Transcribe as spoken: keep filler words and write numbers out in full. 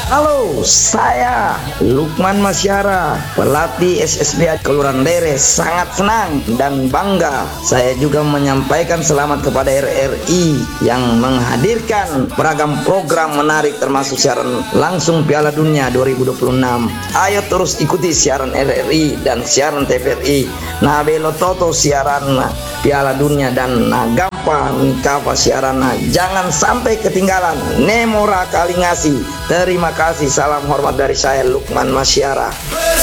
Halo, saya Lukman Masyara, pelatih S S B A Kelurahan Lere. Sangat senang dan bangga saya juga menyampaikan selamat kepada R R I yang menghadirkan beragam program menarik termasuk siaran langsung Piala Dunia dua ribu dua puluh enam. Ayo terus ikuti siaran R R I dan siaran T V R I. Nah, belo toto siaran Piala Dunia dan Nagapa Nikava siaran. Jangan sampai ketinggalan. Nemora kali ngasih. Terima kasih, salam hormat dari saya Lukman Masyara.